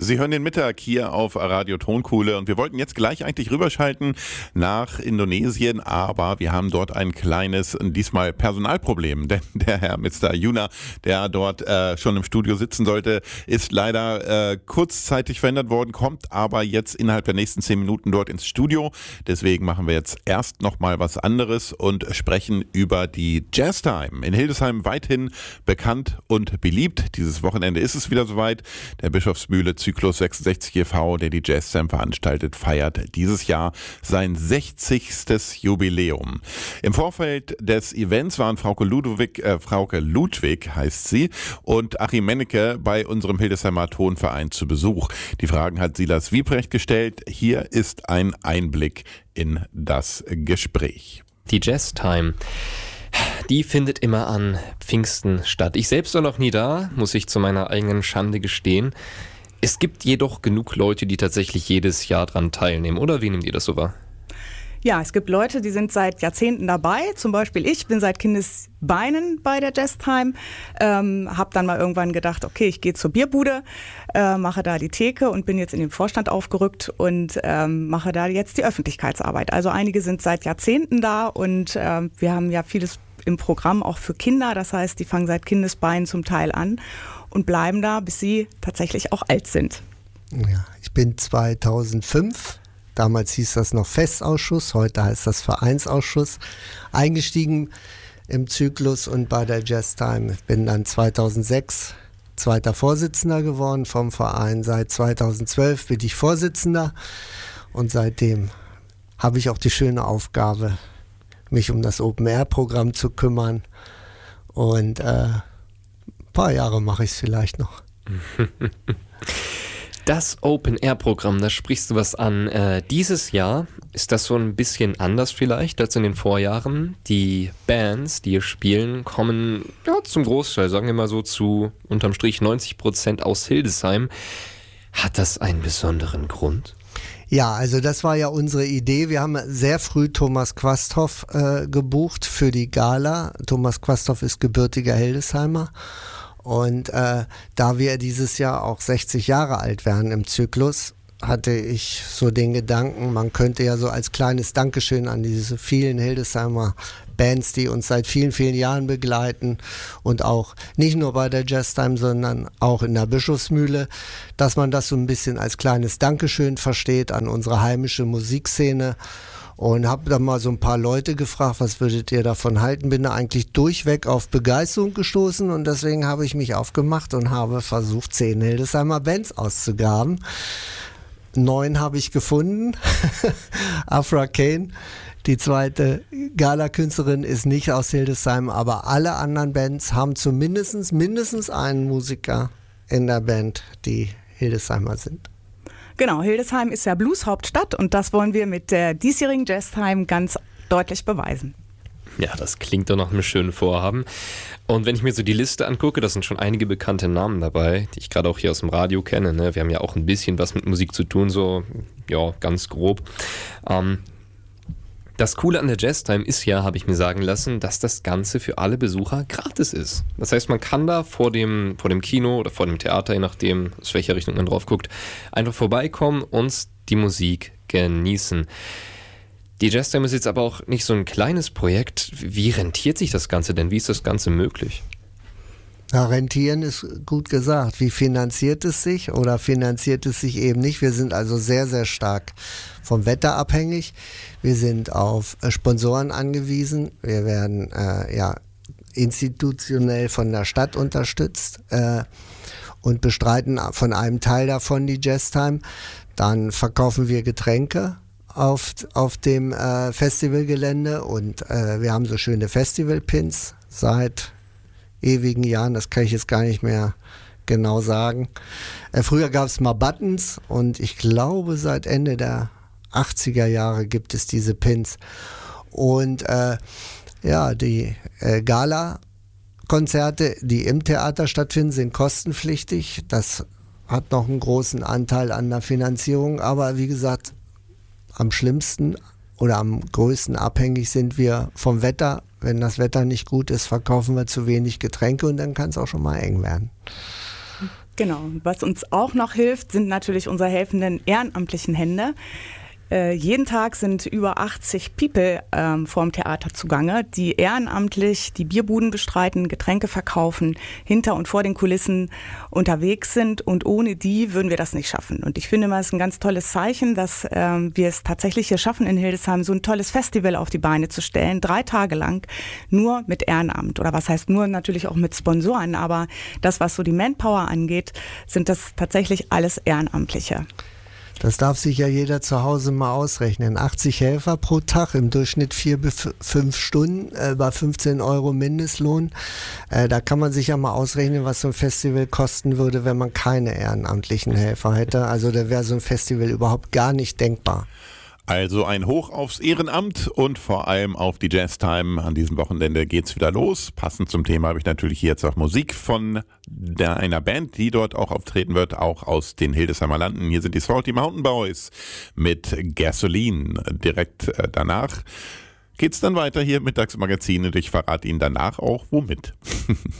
Sie hören den Mittag hier auf Radio Tonkuhle und wir wollten jetzt gleich eigentlich rüberschalten nach Indonesien, aber wir haben dort ein kleines, diesmal Personalproblem, denn der Herr Mr. Yuna, der dort schon im Studio sitzen sollte, ist leider kurzzeitig verändert worden, kommt aber jetzt innerhalb der nächsten 10 Minuten dort ins Studio. Deswegen machen wir jetzt erst nochmal was anderes und sprechen über die Jazztime. In Hildesheim weithin bekannt und beliebt. Dieses Wochenende ist es wieder soweit. Der Bischofsmühle Zyklus 66 e.V., der die Jazztime veranstaltet, feiert dieses Jahr sein 60. Jubiläum. Im Vorfeld des Events waren Frauke Ludwig heißt sie, und Achim Mennecke bei unserem Hildesheimer Tonverein zu Besuch. Die Fragen hat Silas Wiebrecht gestellt. Hier ist ein Einblick in das Gespräch. Die Jazztime, die findet immer an Pfingsten statt. Ich selbst war noch nie da, muss ich zu meiner eigenen Schande gestehen. Es gibt jedoch genug Leute, die tatsächlich jedes Jahr dran teilnehmen. Oder wie nehmt ihr das so wahr? Ja, es gibt Leute, die sind seit Jahrzehnten dabei. Zum Beispiel ich bin seit Kindesbeinen bei der Jazztime. Habe dann mal irgendwann gedacht, okay, ich gehe zur Bierbude, mache da die Theke und bin jetzt in den Vorstand aufgerückt und mache da jetzt die Öffentlichkeitsarbeit. Also einige sind seit Jahrzehnten da und wir haben ja vieles im Programm auch für Kinder. Das heißt, die fangen seit Kindesbeinen zum Teil an und bleiben da, bis sie tatsächlich auch alt sind. Ja, ich bin 2005, damals hieß das noch Festausschuss, heute heißt das Vereinsausschuss, eingestiegen im Zyklus und bei der Jazztime. Ich bin dann 2006 zweiter Vorsitzender geworden vom Verein. Seit 2012 bin ich Vorsitzender und seitdem habe ich auch die schöne Aufgabe, mich um das Open-Air-Programm zu kümmern und ein paar Jahre mache ich es vielleicht noch. Das Open-Air-Programm, da sprichst du was an. Dieses Jahr ist das so ein bisschen anders vielleicht als in den Vorjahren. Die Bands, die hier spielen, kommen zum Großteil, sagen wir mal so, zu unterm Strich 90% aus Hildesheim. Hat das einen besonderen Grund? Ja, also das war ja unsere Idee. Wir haben sehr früh Thomas Quasthoff gebucht für die Gala. Thomas Quasthoff ist gebürtiger Hildesheimer. Und da wir dieses Jahr auch 60 Jahre alt werden im Zyklus, hatte ich so den Gedanken, man könnte ja so als kleines Dankeschön an diese vielen Hildesheimer Bands, die uns seit vielen, vielen Jahren begleiten und auch nicht nur bei der Jazztime, sondern auch in der Bischofsmühle, dass man das so ein bisschen als kleines Dankeschön versteht an unsere heimische Musikszene. Und habe dann mal so ein paar Leute gefragt, was würdet ihr davon halten? Bin da eigentlich durchweg auf Begeisterung gestoßen und deswegen habe ich mich aufgemacht und habe versucht, 10 Hildesheimer Bands auszugraben. 9 habe ich gefunden. Afra Kane, die zweite Gala-Künstlerin, ist nicht aus Hildesheim, aber alle anderen Bands haben zumindest mindestens einen Musiker in der Band, die Hildesheimer sind. Genau, Hildesheim ist ja Blues-Hauptstadt und das wollen wir mit der diesjährigen Jazztime ganz deutlich beweisen. Ja, das klingt doch nach einem schönen Vorhaben. Und wenn ich mir so die Liste angucke, da sind schon einige bekannte Namen dabei, die ich gerade auch hier aus dem Radio kenne. Ne? Wir haben ja auch ein bisschen was mit Musik zu tun, so ganz grob. Das Coole an der Jazztime ist ja, habe ich mir sagen lassen, dass das Ganze für alle Besucher gratis ist. Das heißt, man kann da vor dem Kino oder vor dem Theater, je nachdem, aus welcher Richtung man drauf guckt, einfach vorbeikommen und die Musik genießen. Die Jazztime ist jetzt aber auch nicht so ein kleines Projekt. Wie rentiert sich das Ganze denn? Wie ist das Ganze möglich? Ja, rentieren ist gut gesagt. Wie finanziert es sich oder finanziert es sich eben nicht? Wir sind also sehr, sehr stark vom Wetter abhängig. Wir sind auf Sponsoren angewiesen. Wir werden institutionell von der Stadt unterstützt und bestreiten von einem Teil davon die Jazztime. Dann verkaufen wir Getränke auf dem Festivalgelände und wir haben so schöne Festivalpins seit ewigen Jahren, das kann ich jetzt gar nicht mehr genau sagen. Früher gab es mal Buttons und ich glaube seit Ende der 80er Jahre gibt es diese Pins. Und die Gala-Konzerte, die im Theater stattfinden, sind kostenpflichtig. Das hat noch einen großen Anteil an der Finanzierung, aber wie gesagt, am schlimmsten oder am größten abhängig sind wir vom Wetter. Wenn das Wetter nicht gut ist, verkaufen wir zu wenig Getränke und dann kann es auch schon mal eng werden. Genau. Was uns auch noch hilft, sind natürlich unsere helfenden ehrenamtlichen Hände. Jeden Tag sind über 80 People vorm Theater zugange, die ehrenamtlich die Bierbuden bestreiten, Getränke verkaufen, hinter und vor den Kulissen unterwegs sind, und ohne die würden wir das nicht schaffen. Und ich finde mal, es ist ein ganz tolles Zeichen, dass wir es tatsächlich hier schaffen, in Hildesheim so ein tolles Festival auf die Beine zu stellen, 3 Tage lang, nur mit Ehrenamt. Oder was heißt nur, natürlich auch mit Sponsoren, aber das, was so die Manpower angeht, sind das tatsächlich alles Ehrenamtliche. Das darf sich ja jeder zu Hause mal ausrechnen. 80 Helfer pro Tag, im Durchschnitt 4 bis 5 Stunden, bei 15 € Mindestlohn. Da kann man sich ja mal ausrechnen, was so ein Festival kosten würde, wenn man keine ehrenamtlichen Helfer hätte. Also da wäre so ein Festival überhaupt gar nicht denkbar. Also ein Hoch aufs Ehrenamt und vor allem auf die Jazztime. An diesem Wochenende geht's wieder los. Passend zum Thema habe ich natürlich hier jetzt auch Musik von einer Band, die dort auch auftreten wird, auch aus den Hildesheimer Landen. Hier sind die Salty Mountain Boys mit Gasoline. Direkt danach geht's dann weiter hier im Mittagsmagazin und ich verrate Ihnen danach auch womit.